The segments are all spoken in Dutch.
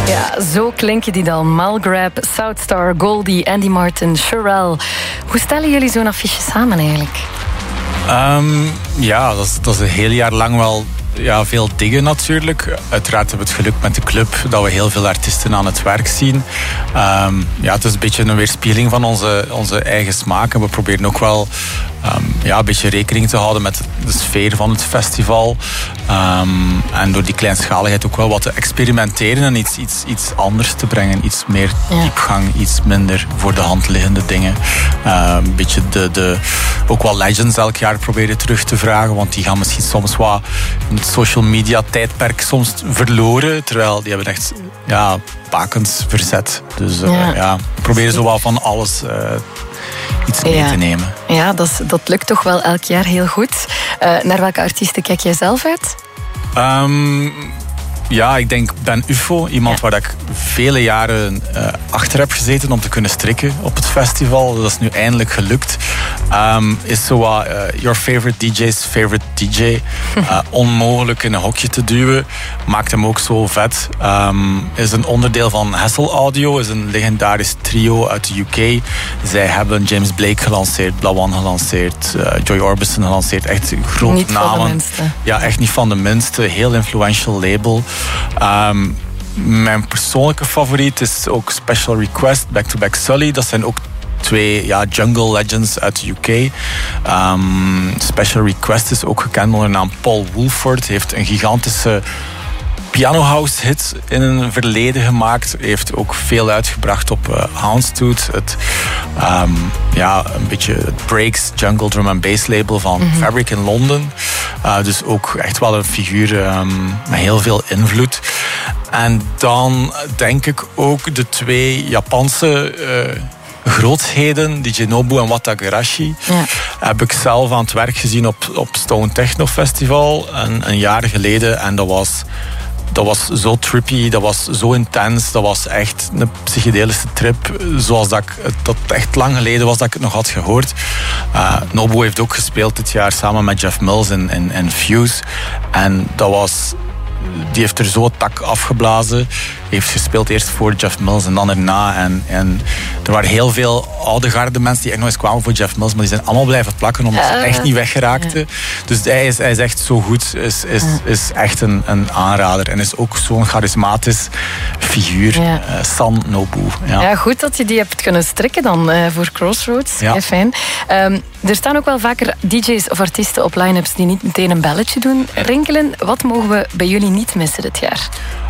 Ja, zo klinken die dan. Malgrab, Southstar, Goldie, Andy Martin, Sherelle. Hoe stellen jullie zo'n affiche samen eigenlijk? Dat is een heel jaar lang wel veel dingen natuurlijk. Uiteraard hebben we het geluk met de club dat we heel veel artiesten aan het werk zien. Het is een beetje een weerspiegeling van onze eigen smaak. En we proberen ook wel een beetje rekening te houden met de sfeer van het festival. En door die kleinschaligheid ook wel wat te experimenteren en iets anders te brengen. Iets meer diepgang, iets minder voor de hand liggende dingen. Een beetje ook wel legends elk jaar proberen terug te vragen, want die gaan misschien soms wat in het social media tijdperk soms verloren, terwijl die hebben echt bakens verzet. Dus we proberen zo wel van alles iets mee te nemen. Ja, dat lukt toch wel elk jaar heel goed. Naar welke artiesten kijk jij zelf uit? Ik denk Ben UFO, iemand waar ik vele jaren achter heb gezeten om te kunnen strikken op het festival. Dat is nu eindelijk gelukt. Is zo wat your favorite DJ's favorite DJ. Onmogelijk in een hokje te duwen. Maakt hem ook zo vet. Is een onderdeel van Hassel Audio. Is een legendarisch trio uit de UK. Zij hebben James Blake gelanceerd, Blawan gelanceerd, Joy Orbison gelanceerd. Echt grote niet namen. Van de minste. Ja, echt niet van de minste. Heel influential label. Mijn persoonlijke favoriet is ook Special Request, Back to Back Sully. Dat zijn ook twee jungle legends uit de UK. Special Request is ook gekend onder de naam Paul Woolford. Heeft een gigantische pianohouse hit in een verleden gemaakt. Heeft ook veel uitgebracht op Houndstooth. Een beetje het breaks jungle drum and bass label van Fabric in Londen. Dus ook echt wel een figuur met heel veel invloed. En dan denk ik ook de twee Japanse grootheden, DJ Nobu en Watagarashi, heb ik zelf aan het werk gezien op Stone Techno Festival een jaar geleden. En dat was zo trippy, dat was zo intens, dat was echt een psychedelische trip, zoals dat echt lang geleden was dat ik het nog had gehoord. Nobu heeft ook gespeeld dit jaar samen met Jeff Mills in Fuse. En die heeft er zo het tak afgeblazen. Heeft gespeeld eerst voor Jeff Mills en dan erna. En er waren heel veel oude garde mensen die echt nog eens kwamen voor Jeff Mills, maar die zijn allemaal blijven plakken omdat ze echt niet weggeraakten. Dus hij is echt zo goed. Is echt een aanrader. En is ook zo'n charismatisch figuur. San Nobu. Ja, goed dat je die hebt kunnen strikken dan voor Crossroads. Ja. Fijn. Er staan ook wel vaker DJ's of artiesten op line-ups die niet meteen een belletje doen rinkelen. Wat mogen we bij jullie niet missen dit jaar?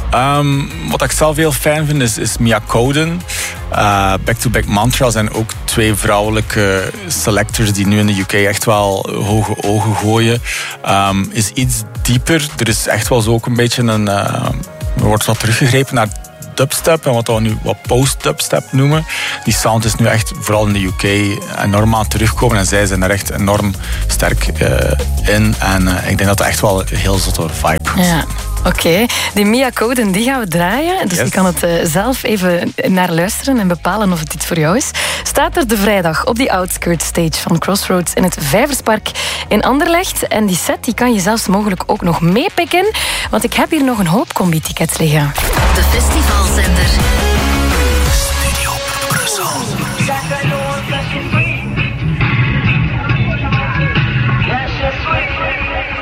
Wat ik zelf heel fijn vind is Mia Coden. Back to Back Mantra zijn ook twee vrouwelijke selectors die nu in de UK echt wel hoge ogen gooien. Is iets dieper. Er is echt wel zo ook een beetje er wordt wat teruggegrepen naar dubstep en wat we nu wat post-dubstep noemen. Die sound is nu echt vooral in de UK enorm aan het terugkomen en zij zijn er echt enorm sterk in. En ik denk dat het echt wel een heel zotte vibe is. Ja. Oké, die Mia Coden die gaan we draaien. Dus je kan het zelf even naar luisteren en bepalen of het iets voor jou is. Staat er de vrijdag op die Outskirts stage van Crossroads in het Vijverspark in Anderlecht. En die set die kan je zelfs mogelijk ook nog meepikken. Want ik heb hier nog een hoop combi-tickets liggen. De festivalzender. Studio Brussel.